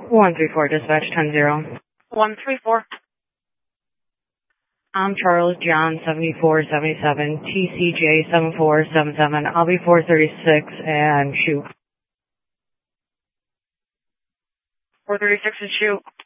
134, dispatch 10-0. 134. I'm Charles John 7477, TCJ 7477. I'll be 436 and shoot. 436 and shoot.